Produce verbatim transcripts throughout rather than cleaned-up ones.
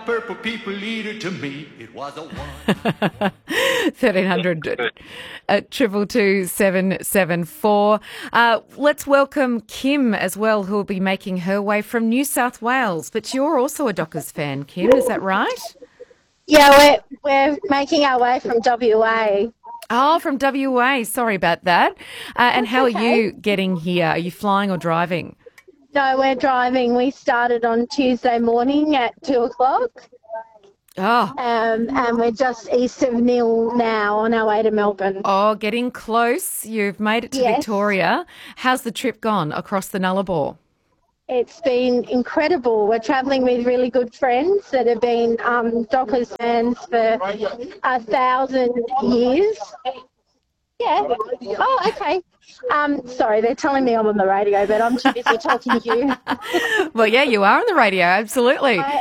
purple people eater. To me, it was a one. thirteen hundred at triple two seven seven four. Uh, let's welcome Kim as well, who will be making her way from New South Wales. But you're also a Dockers fan, Kim, is that right? Yeah, we're, we're making our way from W A. Oh, from W A. Sorry about that. Uh, and That's how okay. are you getting here? Are you flying or driving? No, we're driving. We started on Tuesday morning at two o'clock. Oh. Um, and we're just east of Neil now on our way to Melbourne. Oh, getting close. You've made it to Yes. Victoria. How's the trip gone across the Nullarbor? It's been incredible. We're travelling with really good friends that have been um, Dockers fans for a thousand years. Yeah. Oh, okay. Um, sorry, they're telling me I'm on the radio, but I'm too busy talking to you. Well, yeah, you are on the radio, absolutely. I-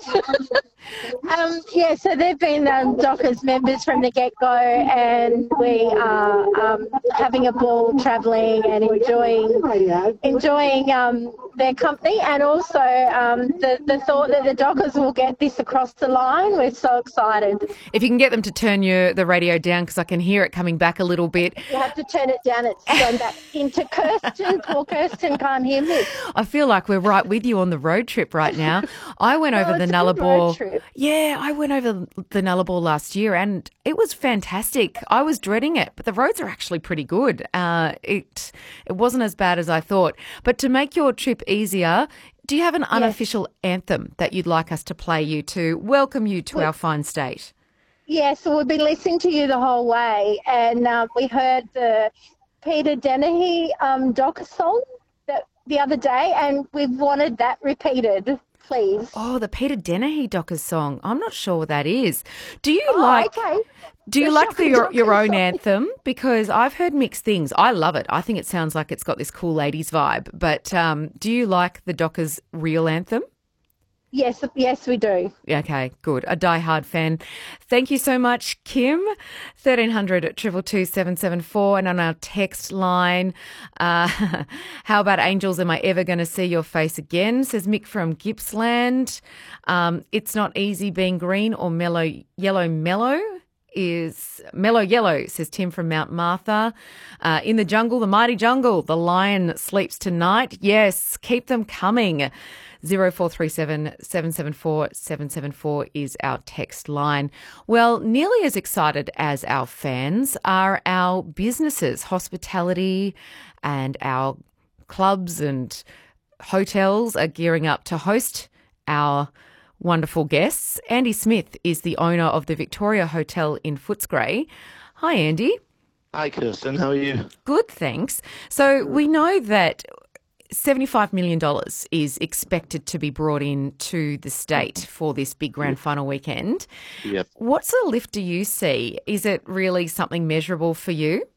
um, yeah, so they've been um, Dockers members from the get-go, and we are um, having a ball travelling and enjoying enjoying um, their company, and also um, the, the thought that the Dockers will get this across the line. We're so excited. If you can get them to turn your the radio down, because I can hear it coming back a little bit. You have to turn it down. It's going back into Kirsten. Poor Kirsten can't hear me. I feel like we're right with you on the road trip right now. I went over Oh, the it's a good road Nullarbor. trip. Yeah, I went over the Nullarbor last year and it was fantastic. I was dreading it, but the roads are actually pretty good. Uh, it it wasn't as bad as I thought. But to make your trip easier, do you have an unofficial anthem that you'd like us to play you to welcome you to our fine state? Yeah, so we've been listening to you the whole way, and uh, we heard the Peter Dennehy um, Docker song that the other day, and we've wanted that repeated, please. Oh, the Peter Dennehy Dockers song. I'm not sure what that is. Do you Oh, like okay. Do you The like the, Shocking your, your Dockers own song. anthem? Because I've heard mixed things. I love it. I think it sounds like it's got this cool ladies vibe. But um, do you like the Dockers' real anthem? Yes, yes, we do. Okay, good. A diehard fan. Thank you so much, Kim. thirteen hundred at two two two seven seven four, and on our text line, uh, how about Angels? Am I ever going to see your face again? Says Mick from Gippsland. Um, it's not easy being green or mellow, yellow mellow. Is mellow yellow, says Tim from Mount Martha. Uh, in the jungle, the mighty jungle, the lion sleeps tonight. Yes, keep them coming. Zero four three seven seven seven four seven seven four is our text line. Well, nearly as excited as our fans are our businesses, hospitality, and our clubs and hotels are gearing up to host our wonderful guests. Andy Smith is the owner of the Victoria Hotel in Footscray. Hi, Andy. Hi, Kirsten. How are you? Good, thanks. So we know that seventy-five million dollars is expected to be brought in to the state for this big grand final weekend. Yep. What sort of lift do you see? Is it really something measurable for you?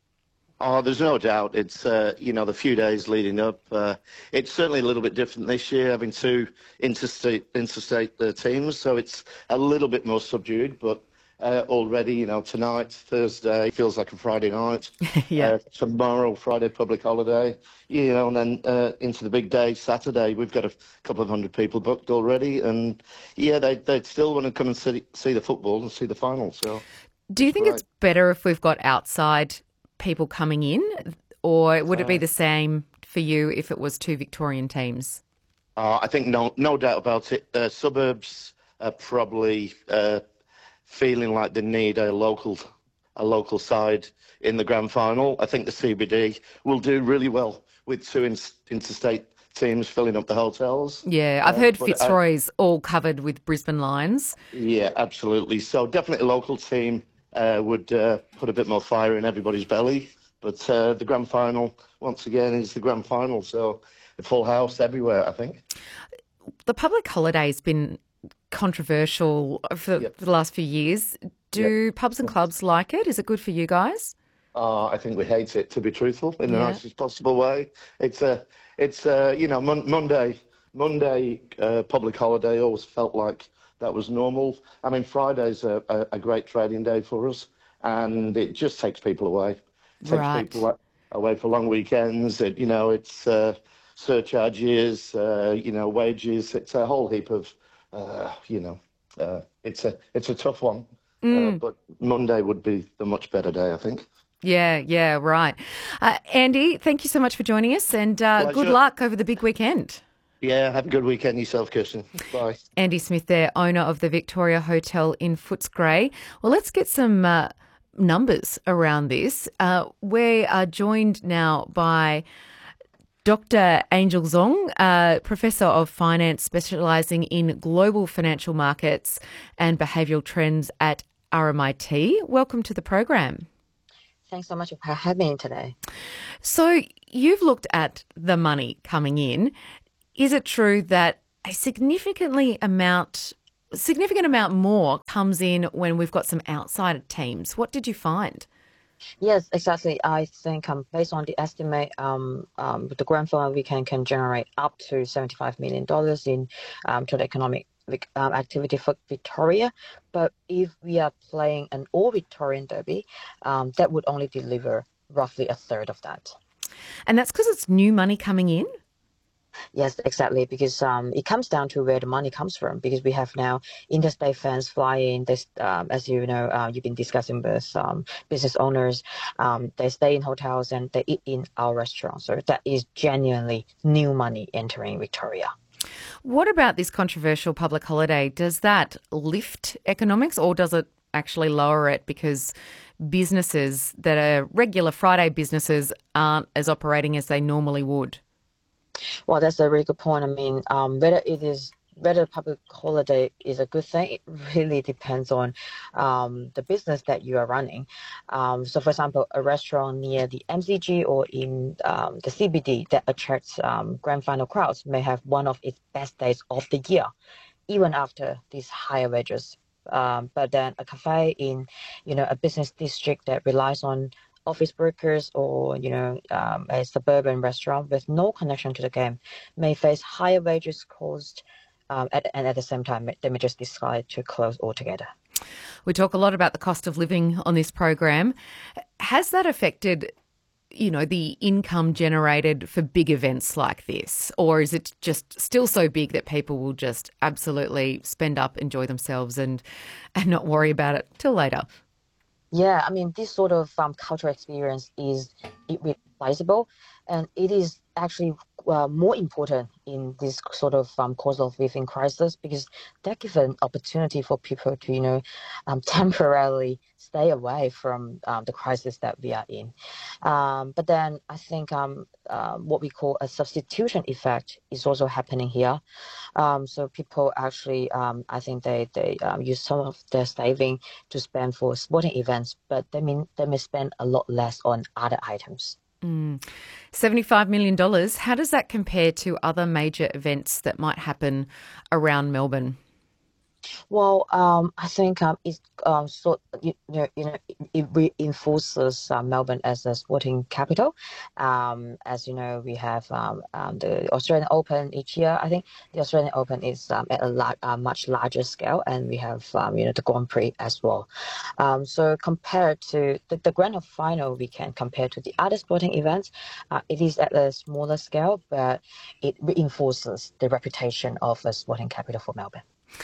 Oh, there's no doubt. It's, uh, you know, the few days leading up. Uh, it's certainly a little bit different this year, having two interstate interstate uh, teams, so it's a little bit more subdued. But uh, already, you know, tonight, Thursday, feels like a Friday night. Yeah. Uh, tomorrow, Friday, public holiday. You know, and then uh, into the big day, Saturday, we've got a couple of hundred people booked already. And, yeah, they, they'd still want to come and see, see the football and see the final. So, Do you think great. it's better if we've got outside people coming in, or would it be the same for you if it was two Victorian teams? Uh, I think no, no doubt about it. Uh, suburbs are probably uh, feeling like they need a local, a local side in the grand final. I think the C B D will do really well with two in, interstate teams filling up the hotels. Yeah, I've Uh, heard but I- Fitzroy's all covered with Brisbane Lions. Yeah, absolutely. So definitely a local team uh, would uh, put a bit more fire in everybody's belly. But uh, the grand final, once again, is the grand final. So a full house everywhere, I think. The public holiday's been controversial for Yep. the last few years. Do pubs and clubs like it? Is it good for you guys? Uh, I think we hate it, to be truthful, in the Yeah. nicest possible way. It's a, it's a, you know, mon- Monday, Monday uh, public holiday always felt like that was normal. I mean, Friday's a, a, a great trading day for us, and it just takes people away. It takes Right. people a- away for long weekends. It, you know, it's uh, surcharges, uh, you know, wages. It's a whole heap of uh, you know, uh, it's a it's a tough one. Uh, Mm. but Monday would be the much better day, I think. Yeah, yeah, right. Uh, Andy, thank you so much for joining us, and uh, good Pleasure. luck over the big weekend. Yeah, have a good weekend yourself, Kirsten. Bye. Andy Smith there, owner of the Victoria Hotel in Footscray. Well, let's get some uh, numbers around this. Uh, we are joined now by Doctor Angel Zong, uh, Professor of Finance specialising in global financial markets and behavioural trends at R M I T. Welcome to the program. Thanks so much for having me today. So you've looked at the money coming in. Is it true that a significantly amount, significant amount more comes in when we've got some outside teams? What did you find? Yes, exactly. I think um, based on the estimate, um, um, the grand final weekend can generate up to seventy-five million dollars in um, total economic um, activity for Victoria. But if we are playing an all Victorian derby, um, that would only deliver roughly a third of that. And that's because it's new money coming in? Yes, exactly, because um, it comes down to where the money comes from, because we have now interstate fans flying. This, um, as you know, uh, you've been discussing with um, business owners. Um, they stay in hotels and they eat in our restaurants. So that is genuinely new money entering Victoria. What about this controversial public holiday? Does that lift economics or does it actually lower it because businesses that are regular Friday businesses aren't as operating as they normally would? Well, that's a really good point. I mean, um, whether it is whether public holiday is a good thing, it really depends on um, the business that you are running. Um, so, for example, a restaurant near the M C G or in um, the C B D that attracts um, grand final crowds may have one of its best days of the year, even after these higher wages. Um, but then a cafe in, you know, a business district that relies on office workers or, you know, um, a suburban restaurant with no connection to the game may face higher wages cost um, at, and at the same time they may just decide to close altogether. We talk a lot about the cost of living on this program. Has that affected, you know, the income generated for big events like this? Or is it just still so big that people will just absolutely spend up, enjoy themselves and, and not worry about it till later? Yeah, I mean, this sort of um, cultural experience is irreplaceable, and it is actually uh, more important in this sort of um, cost of living crisis because that gives an opportunity for people to, you know, um, temporarily stay away from um, the crisis that we are in. Um, but then I think um, uh, what we call a substitution effect is also happening here. Um, so people actually, um, I think they, they um, use some of their saving to spend for sporting events, but they mean they may spend a lot less on other items. Mm. seventy-five million dollars. How does that compare to other major events that might happen around Melbourne? Well, um, I think um, it um, so you know, you know it reinforces uh, Melbourne as a sporting capital. Um, as you know, we have um, um, the Australian Open each year. I think the Australian Open is um, at a lar- uh, much larger scale, and we have um, you know the Grand Prix as well. Um, so compared to the, the Grand Final weekend, compared to the other sporting events, uh, it is at a smaller scale, but it reinforces the reputation of a sporting capital for Melbourne.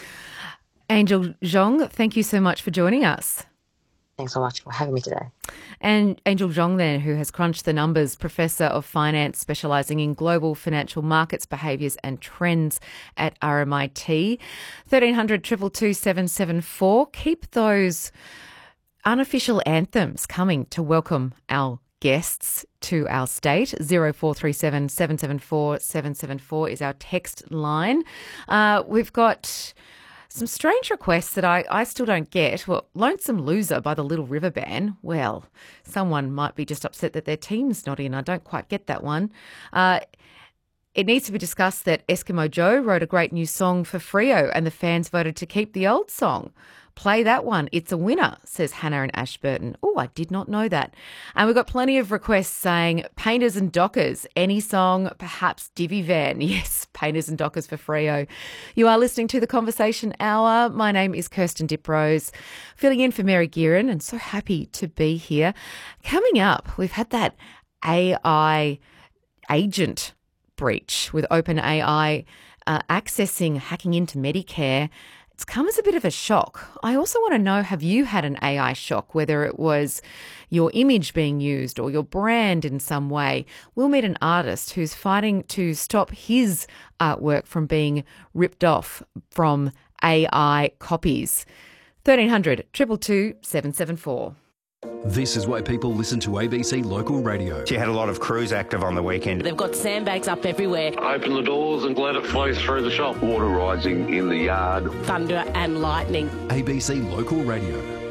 Angel Zong, thank you so much for joining us. Thanks so much for having me today. And Angel Zong then, who has crunched the numbers, Professor of Finance specialising in global financial markets, behaviours and trends at R M I T. thirteen hundred, two two two, seven seven four. Keep those unofficial anthems coming to welcome our guests to our state. zero four three seven, seven seven four, seven seven four is our text line. Uh, we've got some strange requests that I, I still don't get. Well, Lonesome Loser by the Little River Band. Well, someone might be just upset that their team's not in. I don't quite get that one. Uh, it needs to be discussed that Eskimo Joe wrote a great new song for Freo and the fans voted to keep the old song. Play that one. It's a winner, says Hannah and Ashburton. Oh, I did not know that. And we've got plenty of requests saying Painters and Dockers, any song, perhaps Divvy Van. Yes, Painters and Dockers for Freo. You are listening to The Conversation Hour. My name is Kirsten Diprose, filling in for Mary Gearan, and so happy to be here. Coming up, we've had that A I agent breach with OpenAI uh, accessing, hacking into Medicare, it's come as a bit of a shock. I also want to know, have you had an A I shock, whether it was your image being used or your brand in some way? We'll meet an artist who's fighting to stop his artwork from being ripped off from A I copies. thirteen hundred, two two two, seven seven four. This is why people listen to A B C Local Radio. She had a lot of crews active on the weekend. They've got sandbags up everywhere. Open the doors and let it flow through the shop. Water rising in the yard. Thunder and lightning. A B C Local Radio.